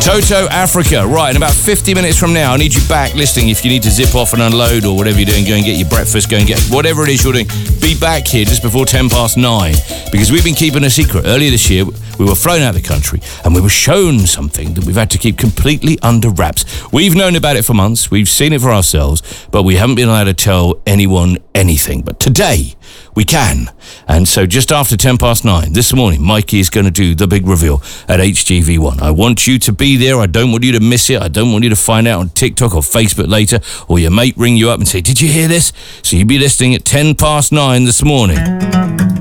Toto Africa. Right, in about 50 minutes from now, I need you back listening. If you need to zip off and unload or whatever you're doing, go and get your breakfast, go and get whatever it is you're doing. Be back here just before 9:10, because we've been keeping a secret. Earlier this year, we were flown out of the country and we were shown something that we've had to keep completely under wraps. We've known about it for months. We've seen it for ourselves, but we haven't been allowed to tell anyone anything. But today, we can. And so just after 9:10 this morning, Mikey is going to do the big reveal at HGV1. I want you to be there. I don't want you to miss it. I don't want you to find out on TikTok or Facebook later, or your mate ring you up and say, did you hear this? So you'll be listening at 9:10 this morning.